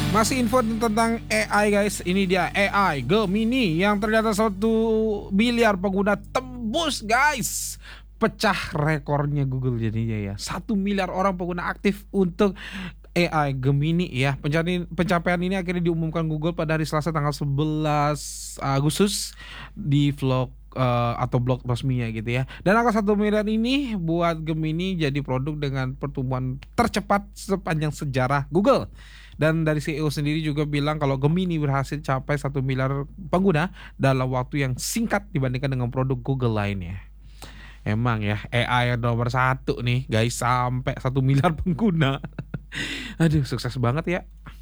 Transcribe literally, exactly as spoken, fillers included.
Masih info tentang A I guys, ini dia A I Gemini yang ternyata satu miliar pengguna tembus guys. Pecah rekornya Google jadinya ya. Satu miliar orang pengguna aktif untuk A I Gemini ya. Pencapaian, pencapaian ini akhirnya diumumkan Google pada hari Selasa tanggal sebelas Agustus di vlog uh, atau blog resminya gitu ya. Dan angka satu miliar ini buat Gemini jadi produk dengan pertumbuhan tercepat sepanjang sejarah Google. Dan dari C E O sendiri juga bilang kalau Gemini berhasil capai satu miliar pengguna dalam waktu yang singkat dibandingkan dengan produk Google lainnya. Emang ya A I yang nomor satu nih guys, sampai satu miliar pengguna. Aduh, sukses banget ya.